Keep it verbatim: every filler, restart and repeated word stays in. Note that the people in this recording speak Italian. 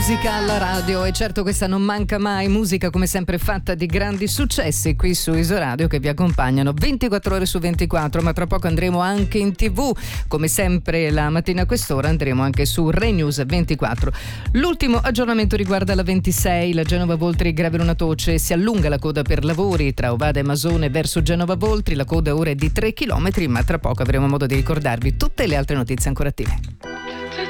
musica alla radio, e certo questa non manca mai, musica come sempre fatta di grandi successi qui su Isoradio, che vi accompagnano ventiquattro ore su ventiquattro, ma tra poco andremo anche in tv, come sempre la mattina a quest'ora andremo anche su Rai News ventiquattro. L'ultimo aggiornamento riguarda la ventisei, la Genova Voltri Graverona Toce, si allunga la coda per lavori tra Ovada e Masone verso Genova Voltri, la coda ora è di tre chilometri, ma tra poco avremo modo di ricordarvi tutte le altre notizie ancora attive.